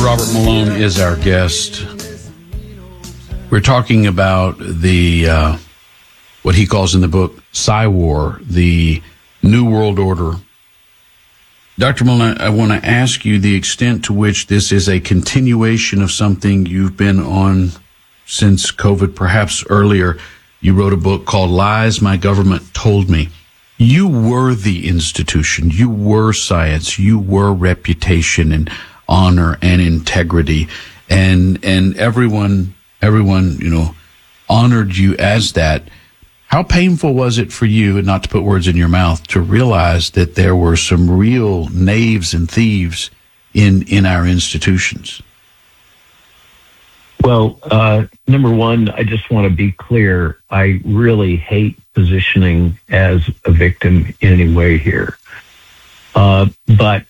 Robert Malone is our guest. We're talking about the what he calls in the book Psy-War, the New World Order. Dr. Malone, I want to ask you the extent to which this is a continuation of something you've been on since COVID, perhaps earlier. You wrote a book called Lies My Government Told Me. You were the institution. You were science. You were reputation and honor and integrity, and everyone, honored you as that. How painful was it for you, and not to put words in your mouth, to realize that there were some real knaves and thieves in our institutions? Well, number one, I just want to be clear. I really hate positioning as a victim in any way here. But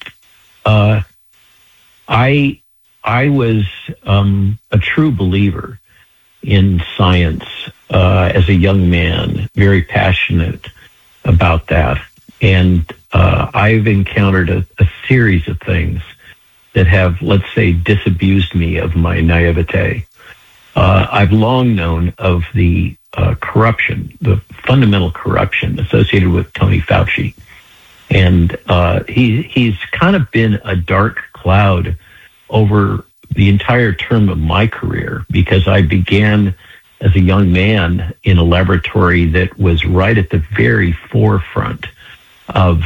I was a true believer in science as a young man, very passionate about that. And I've encountered a series of things that have, let's say, disabused me of my naivete. I've long known of the corruption, the fundamental corruption associated with Tony Fauci. And he's kind of been a dark cloud over the entire term of my career, because I began as a young man in a laboratory that was right at the very forefront of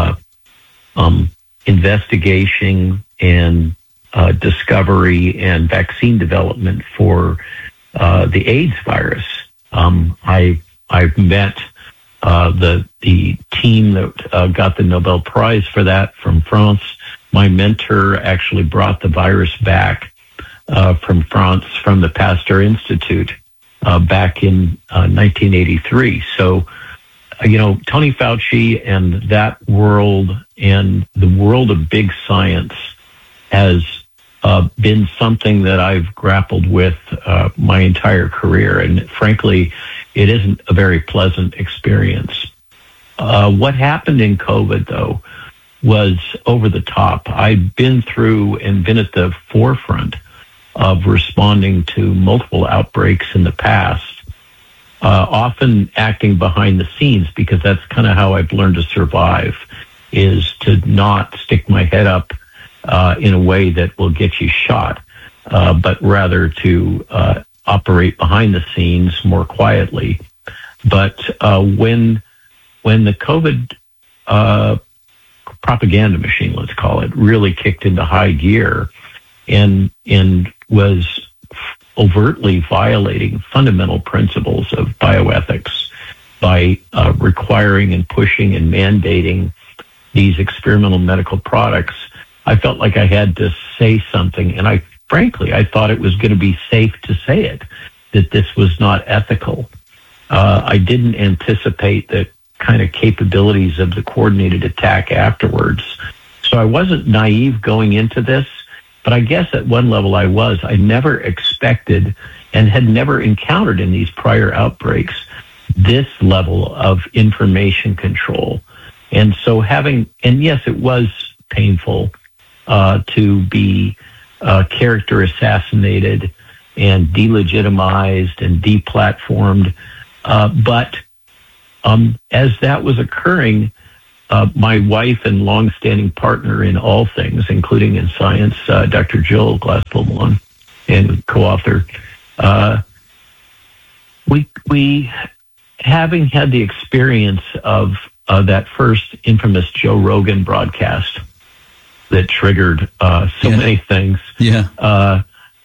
investigation and discovery and vaccine development for the AIDS virus. I've met the team that got the Nobel Prize for that from France. My mentor actually brought the virus back from France, from the Pasteur Institute, back in 1983. So, Tony Fauci and that world and the world of big science has been something that I've grappled with my entire career. And frankly, it isn't a very pleasant experience. What happened in COVID, though, was over the top. I've been through and been at the forefront of responding to multiple outbreaks in the past, often acting behind the scenes, because that's kind of how I've learned to survive, is to not stick my head up in a way that will get you shot, but rather to operate behind the scenes more quietly. But when the COVID propaganda machine, let's call it, really kicked into high gear and was overtly violating fundamental principles of bioethics by requiring and pushing and mandating these experimental medical products, I felt like I had to say something. And I thought it was going to be safe to say it, that this was not ethical. I didn't anticipate the kind of capabilities of the coordinated attack afterwards. So I wasn't naive going into this, but I guess at one level I was. I never expected and had never encountered in these prior outbreaks this level of information control. And so yes, it was painful to be character assassinated and delegitimized and deplatformed. But as that was occurring, my wife and longstanding partner in all things, including in science, Dr. Jill Glasspool-Malone, and co-author, we having had the experience of that first infamous Joe Rogan broadcast that triggered so many things. Yeah.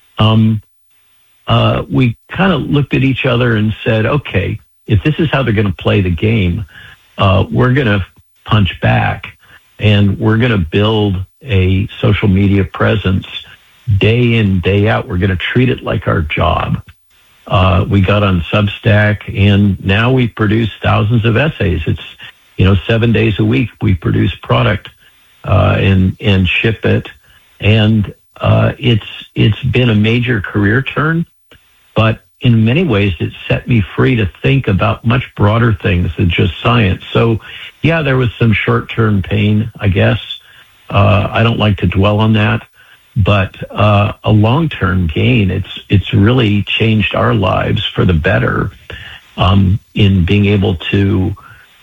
We kind of looked at each other and said, okay, if this is how they're going to play the game, we're going to punch back, and we're going to build a social media presence day in, day out. We're going to treat it like our job. We got on Substack, and now we produce thousands of essays. It's, 7 days a week we produce product and ship it. And it's been a major career turn, but in many ways it set me free to think about much broader things than just science. So yeah, there was some short-term pain, I guess. I don't like to dwell on that, but a long-term gain. It's really changed our lives for the better in being able to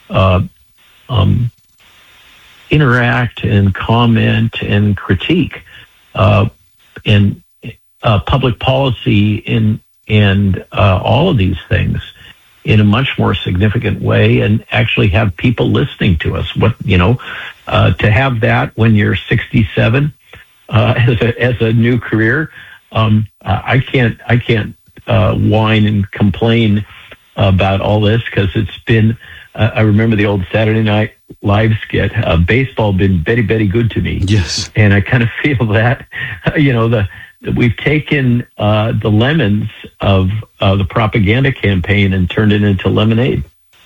interact and comment and critique in public policy and all of these things in a much more significant way, and actually have people listening to us. To have that when you're 67 as a new career, I can't whine and complain about all this, because it's been. I remember the old Saturday Night Live skit. Baseball been very good to me. Yes, and I kind of feel that we've taken the lemons of the propaganda campaign and turned it into lemonade.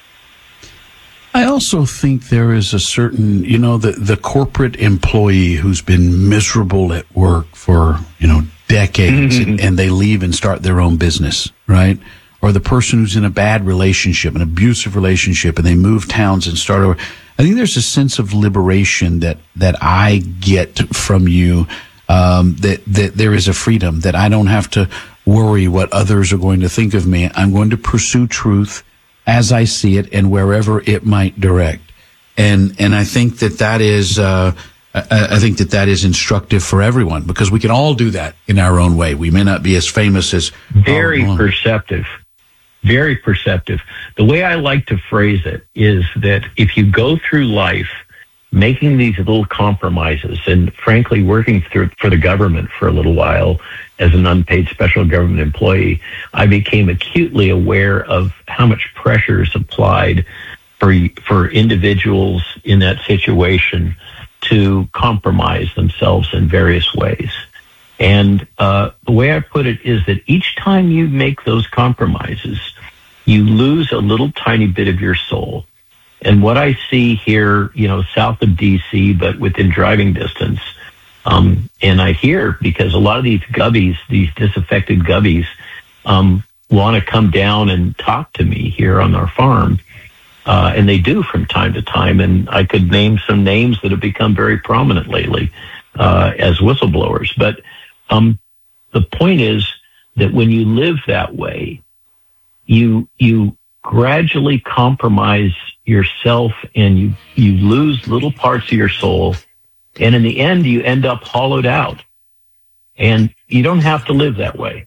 I also think there is a certain, the corporate employee who's been miserable at work for, decades, and they leave and start their own business, right? Or the person who's in a bad relationship, an abusive relationship, and they move towns and start over. I think there's a sense of liberation that I get from you, that there is a freedom, that I don't have to worry what others are going to think of me. I'm going to pursue truth as I see it and wherever it might direct. And I think that is, I think that is instructive for everyone, because we can all do that in our own way. We may not be as famous as very perceptive. Very perceptive. The way I like to phrase it is that if you go through life making these little compromises, and frankly, working for the government for a little while as an unpaid special government employee, I became acutely aware of how much pressure is applied for individuals in that situation to compromise themselves in various ways. And the way I put it is that each time you make those compromises, you lose a little tiny bit of your soul. And what I see here, south of D.C., but within driving distance, and I hear, because a lot of these gubbies, these disaffected gubbies, want to come down and talk to me here on our farm, and they do from time to time. And I could name some names that have become very prominent lately as whistleblowers. But the point is that when you live that way, you gradually compromise yourself, and you lose little parts of your soul, and in the end you end up hollowed out, and you don't have to live that way.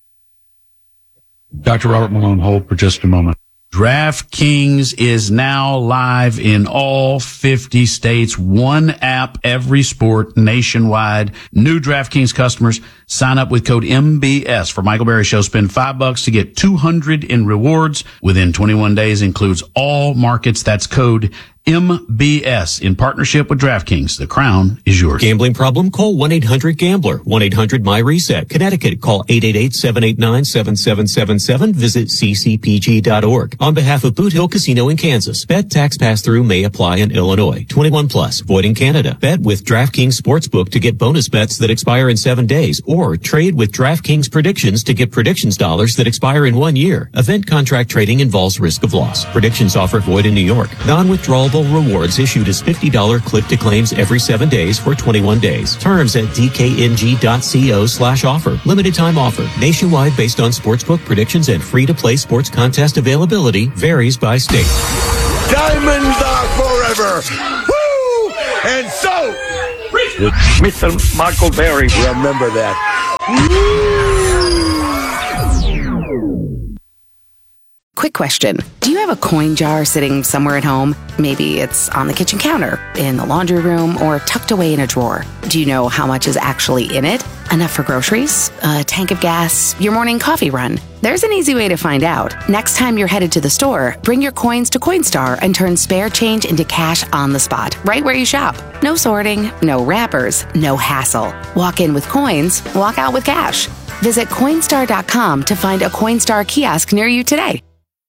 Dr. Robert Malone, hold for just a moment. DraftKings is now live in all 50 states. One app, every sport, nationwide. New DraftKings customers sign up with code MBS for Michael Berry Show. Spend $5 to get $200 in rewards within 21 days. Includes all markets. That's code MBS in partnership with DraftKings. The crown is yours. Gambling problem? Call 1-800-GAMBLER. 1-800-MY-RESET. Connecticut, call 888-789-7777. Visit ccpg.org. On behalf of Boot Hill Casino in Kansas, bet tax pass-through may apply in Illinois. 21 plus, void in Canada. Bet with DraftKings Sportsbook to get bonus bets that expire in 7 days, or trade with DraftKings Predictions to get predictions dollars that expire in 1 year. Event contract trading involves risk of loss. Predictions offer void in New York. Non-withdrawable rewards issued as $50 click-to-claims every 7 days for 21 days. Terms at dkng.co/offer. Limited time offer. Nationwide based on sportsbook predictions and free-to-play sports contest availability. Varies by state. Diamonds are forever. Woo! And so, Mr. Michael Berry. remember that. Quick question. Do you have a coin jar sitting somewhere at home? Maybe it's on the kitchen counter, in the laundry room, or tucked away in a drawer. Do you know how much is actually in it? Enough for groceries? A tank of gas? Your morning coffee run? There's an easy way to find out. Next time you're headed to the store, bring your coins to Coinstar and turn spare change into cash on the spot, right where you shop. No sorting, no wrappers, no hassle. Walk in with coins, walk out with cash. Visit Coinstar.com to find a Coinstar kiosk near you today.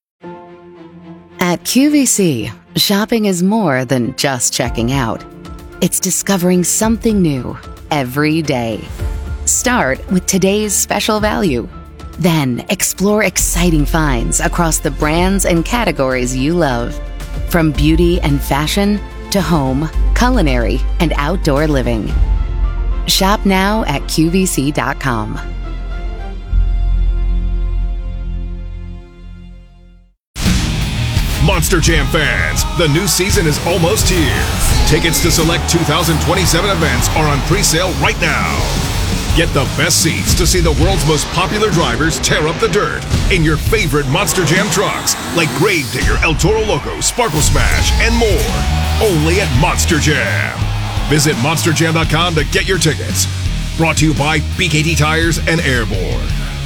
At QVC, shopping is more than just checking out. It's discovering something new every day. Start with today's special value. Then explore exciting finds across the brands and categories you love. From beauty and fashion to home, culinary, and outdoor living. Shop now at QVC.com. Monster Jam fans, the new season is almost here. Tickets to select 2027 events are on pre-sale right now. Get the best seats to see the world's most popular drivers tear up the dirt in your favorite Monster Jam trucks like Gravedigger, El Toro Loco, Sparkle Smash, and more. Only at Monster Jam. Visit monsterjam.com to get your tickets. Brought to you by BKT Tires and Airborne.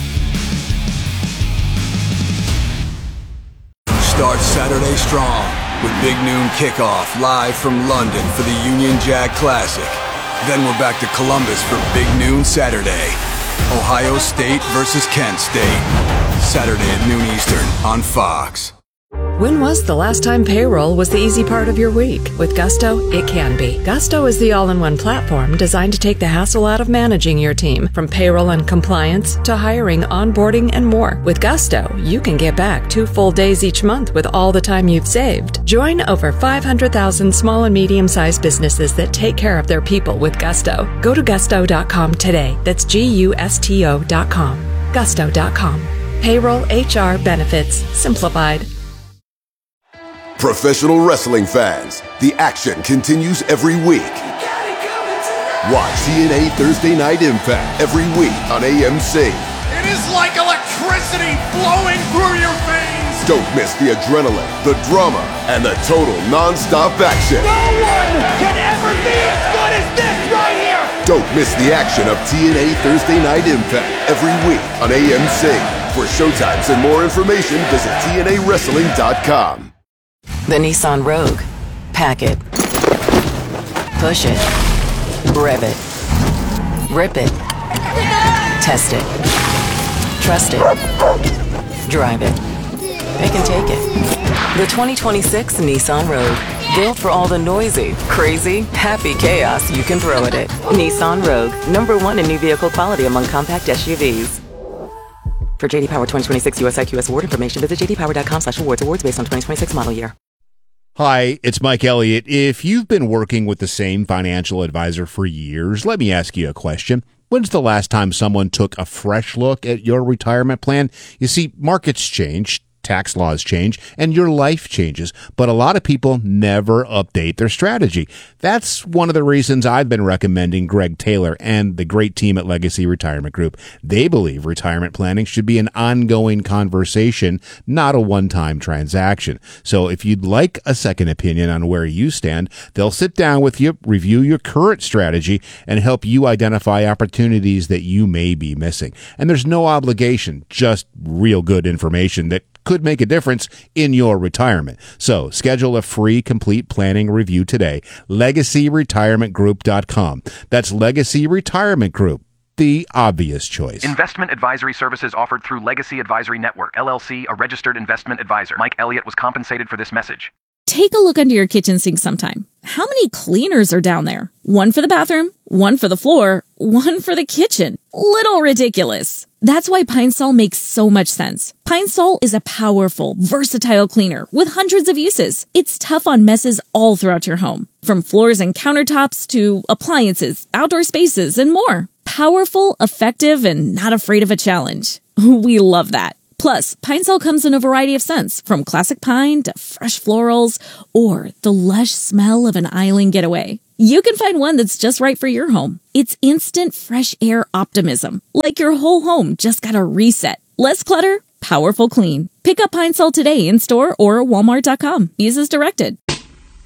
Start Saturday strong with Big Noon Kickoff live from London for the Union Jack Classic. Then we're back to Columbus for Big Noon Saturday. Ohio State versus Kent State. Saturday at noon Eastern on Fox. When was the last time payroll was the easy part of your week? With Gusto, it can be. Gusto is the all-in-one platform designed to take the hassle out of managing your team, from payroll and compliance to hiring, onboarding, and more. With Gusto, you can get back 2 full days each month with all the time you've saved. Join over 500,000 small and medium-sized businesses that take care of their people with Gusto. Go to gusto.com today. That's GUSTO.com. Gusto.com. Payroll, HR, benefits, simplified. Professional wrestling fans, the action continues every week. Watch TNA Thursday Night Impact every week on AMC. It is like electricity flowing through your veins. Don't miss the adrenaline, the drama, and the total non-stop action. No one can ever be as good as this right here. Don't miss the action of TNA Thursday Night Impact every week on AMC. For showtimes and more information, visit TNAWrestling.com. The Nissan Rogue. Pack it. Push it. Rev it. Rip it. Test it. Trust it. Drive it. It can take it. The 2026 Nissan Rogue. Built for all the noisy, crazy, happy chaos you can throw at it. Nissan Rogue. #1 in new vehicle quality among compact SUVs. For JD Power 2026 US IQS award information, visit jdpower.com/awards. Awards based on 2026 model year. Hi, it's Mike Elliott. If you've been working with the same financial advisor for years, let me ask you a question. When's the last time someone took a fresh look at your retirement plan? You see, markets change, tax laws change, and your life changes, but a lot of people never update their strategy. That's one of the reasons I've been recommending Greg Taylor and the great team at Legacy Retirement Group. They believe retirement planning should be an ongoing conversation, not a one-time transaction. So if you'd like a second opinion on where you stand, they'll sit down with you, review your current strategy, and help you identify opportunities that you may be missing. And there's no obligation, just real good information that could make a difference in your retirement. So schedule a free complete planning review today. LegacyRetirementGroup.com. That's Legacy Retirement Group, the obvious choice. Investment advisory services offered through Legacy Advisory Network, LLC, a registered investment advisor. Mike Elliott was compensated for this message. Take a look under your kitchen sink sometime. How many cleaners are down there? One for the bathroom, one for the floor, one for the kitchen. Little ridiculous. That's why Pine Sol makes so much sense. Pine Sol is a powerful, versatile cleaner with hundreds of uses. It's tough on messes all throughout your home, from floors and countertops to appliances, outdoor spaces, and more. Powerful, effective, and not afraid of a challenge. We love that. Plus, Pine Sol comes in a variety of scents, from classic pine to fresh florals or the lush smell of an island getaway. You can find one that's just right for your home. It's instant fresh air optimism, like your whole home just got a reset. Less clutter, powerful clean. Pick up Pine Sol today in store or Walmart.com. Use as directed.